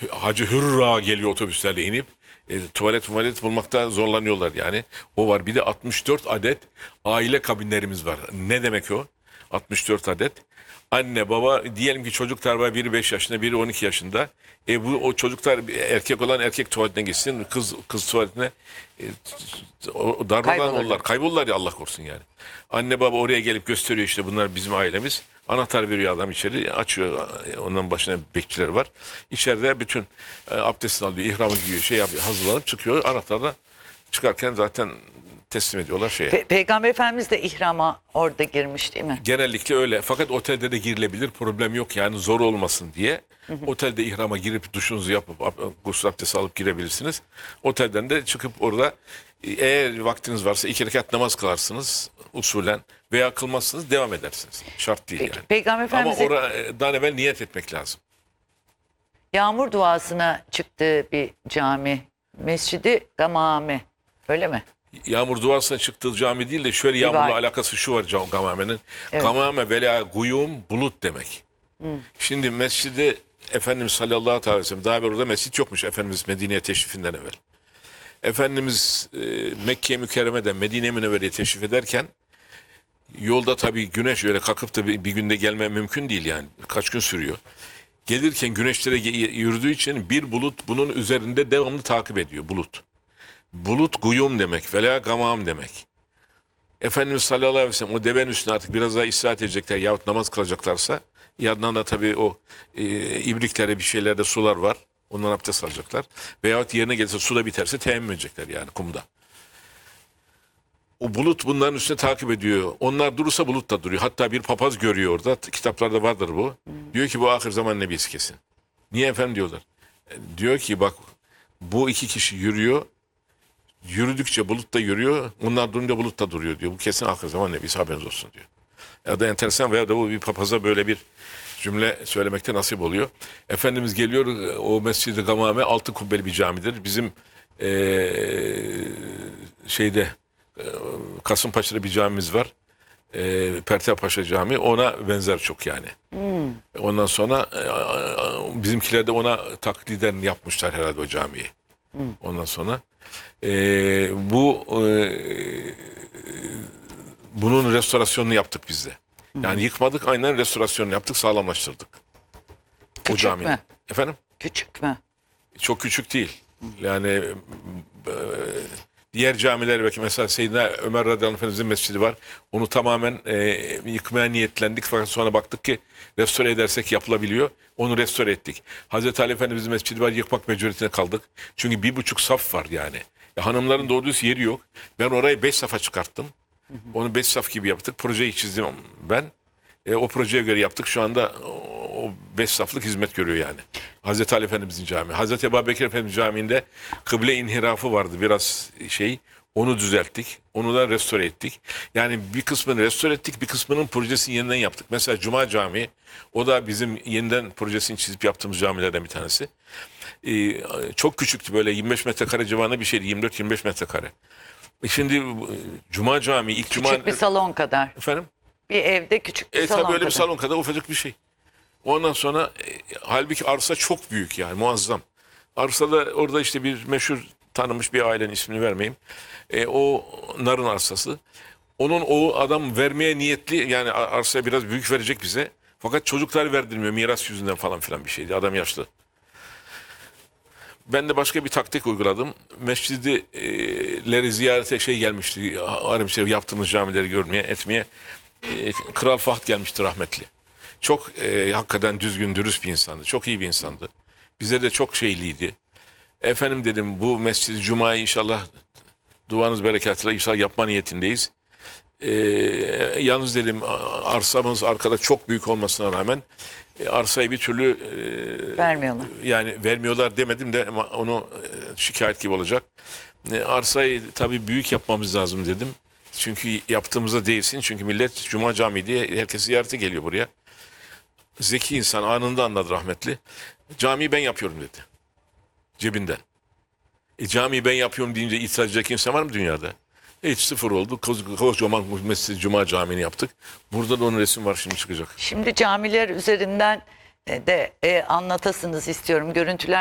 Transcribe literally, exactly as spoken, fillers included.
Hacı Hürra geliyor otobüslerle inip. E, tuvalet tuvalet bulmakta zorlanıyorlar yani. O var. Bir de altmış dört adet aile kabinlerimiz var. Ne demek o? altmış dört adet. Anne baba diyelim ki çocuklar var, biri beş yaşında, biri on iki yaşında. E bu o çocuklar, erkek olan erkek tuvaletine gitsin, kız kız tuvaletine, e, o darmadan Kaybolurlar. olurlar. Kaybolurlar ya, Allah korusun yani. Anne baba oraya gelip gösteriyor, işte bunlar bizim ailemiz. Anahtar veriyor adam, içeri açıyor. Onların başına bekçiler var. İçeride bütün e, abdestini alıyor, ihramı giyiyor, şey yapıyor, hazırlanıp çıkıyor. Anahtarla çıkarken zaten teslim ediyorlar şeye. Pe Peygamber Efendimiz de ihrama orada girmiş değil mi? Genellikle öyle. Fakat otelde de girilebilir. Problem yok yani, zor olmasın diye. Hı hı. Otelde ihrama girip duşunuzu yapıp gusül abdesti alıp girebilirsiniz. Otelden de çıkıp orada, eğer vaktiniz varsa iki rekat namaz kılarsınız usulen, veya kılmazsınız devam edersiniz. Şart değil Peki, yani. Peygamber Ama Efendimiz'in oradan evvel niyet etmek lazım. yağmur duasına çıktığı bir cami, Mescidi Gamame, öyle mi? Yağmur duasına çıktığı cami değil de şöyle, yağmurla Rivayet. alakası şu var Gamame'nin. Evet. Gamame vela guyum, bulut demek. Hı. Şimdi mescidi Efendimiz sallallahu aleyhi ve sellem, daha evvel orada mescit yokmuş Efendimiz Medine'ye teşrifinden evvel. Efendimiz e, Mekke-i Mükerreme'den Medine-i Münevvere'ye teşrif ederken yolda tabii güneş öyle kalkıp da bir, bir günde gelme mümkün değil yani. Kaç gün sürüyor. Gelirken güneşlere yürüdüğü için bir bulut bunun üzerinde devamlı takip ediyor, bulut. Bulut guyum demek, vela gamam demek. Efendimiz sallallahu aleyhi ve sellem o devenin üstüne artık biraz daha istirahat edecekler yahut namaz kılacaklarsa, yandan da tabii o e, ibriklere bir şeylerde sular var. Ondan abdest alacaklar. Veyahut yerine gelirse suda biterse teyemmüm edecekler yani kumda. O bulut bunların üstüne takip ediyor. Onlar durursa bulut da duruyor. Hatta bir papaz görüyor orada. Kitaplarda vardır bu. Diyor ki bu ahir zaman nebisi kesin. Niye efendim diyorlar. E, diyor ki bak, bu iki kişi yürüyor. Yürüdükçe bulut da yürüyor. Onlar durunca bulut da duruyor diyor. Bu kesin ahir zaman nebisi, haberiniz olsun diyor. Ya da enteresan, veya da bu bir papaza böyle bir cümle söylemekte nasip oluyor. Efendimiz geliyor, o Mescid-i Gamame altı kubbeli bir camidir. Bizim ee, şeyde e, Kasımpaşa'da bir camimiz var. E, Pertepaşa Camii, ona benzer çok yani. Hmm. Ondan sonra e, bizimkiler de ona takliden yapmışlar herhalde o camiyi. Hmm. Ondan sonra e, bu e, bunun restorasyonunu yaptık biz de. Yani yıkmadık, aynen restorasyonunu yaptık, sağlamlaştırdık. Küçük o caminin. mü? Efendim? Küçük mü? Çok küçük değil. Yani e, diğer camiler, belki mesela Seyyidina Ömer radıyallahu anh Efendimizin mescidi var. Onu tamamen e, yıkmaya niyetlendik, fakat sonra baktık ki restore edersek yapılabiliyor. Onu restore ettik. Hazreti Ali Efendimizin mescidi var, yıkmak mecburiyetine kaldık. Çünkü bir buçuk saf var yani. Ya, hanımların doğru düz yeri yok. Ben orayı beş safa çıkarttım. Onu beş saf gibi yaptık. Projeyi çizdim ben. E, o projeye göre yaptık. Şu anda o beş saflık hizmet görüyor yani. Hazreti Ali Efendimizin camii. Hazreti Ebubekir Efendimiz Camii'nde kıble inhirafı vardı biraz şey. Onu düzelttik. Onu da restore ettik. Yani bir kısmını restore ettik, bir kısmının projesini yeniden yaptık. Mesela Cuma Camii, o da bizim yeniden projesini çizip yaptığımız camilerden bir tanesi. Ee, çok küçüktü, böyle yirmi beş metrekare civarında bir şeydi. yirmi dört yirmi beş metrekare. E şimdi Cuma Camii ilk Küçük Cuma... bir salon kadar. Efendim? Bir evde küçük bir E salon tabii öyle kadar. bir salon kadar ufacık bir şey. Ondan sonra e, halbuki arsa çok büyük yani, muazzam. Arsada orada işte bir meşhur tanınmış bir ailenin ismini vermeyeyim. E, o narın arsası. Onun o adam vermeye niyetli, yani arsaya biraz büyük verecek bize. Fakat çocuklar verdirmiyor, miras yüzünden falan filan bir şeydi. Adam yaşlı. Ben de başka bir taktik uyguladım. Mescidileri ziyarete şey gelmişti. Aramışlar, yaptığımız camileri görmeye, etmeye. E, Kral Fahd gelmişti rahmetli. Çok e, hakikaten düzgün, dürüst bir insandı. Çok iyi bir insandı. Bize de çok şeyliydi. Efendim dedim, bu Mescid-i Cuma'yı inşallah duanız berekatıyla inşallah yapma niyetindeyiz. E, yalnız dedim, arsamız arkada çok büyük olmasına rağmen e, arsayı bir türlü e, Vermiyorlar. Yani vermiyorlar demedim de, ama onu e, şikayet gibi olacak. E, arsayı tabii büyük yapmamız lazım dedim. Çünkü yaptığımızda değilsin. Çünkü millet Cuma Camii diye herkes ziyarete geliyor buraya. Zeki insan anında anladı rahmetli. Camiyi ben yapıyorum dedi. Cebinden. E, camiyi ben yapıyorum deyince itiraz edecek kimse var mı dünyada? E, hiç sıfır oldu. Kocaman Mescid Cuma Camii'ni yaptık. Burada da onun resim var, şimdi çıkacak. Şimdi camiler üzerinden de e, anlatasınız istiyorum. Görüntüler